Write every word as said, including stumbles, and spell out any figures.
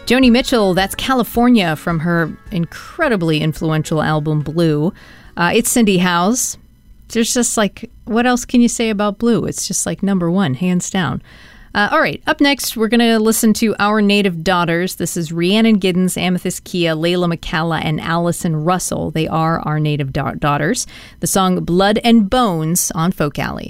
Joni Mitchell, that's California from her incredibly influential album Blue. Uh, it's Cindy House. There's just like, what else can you say about Blue? It's just like number one, hands down. Uh, all right, up next, we're going to listen to Our Native Daughters. This is Rhiannon Giddens, Amethyst Kia, Layla McCalla, and Allison Russell. They are our native da- daughters. The song Blood and Bones on Folk Alley.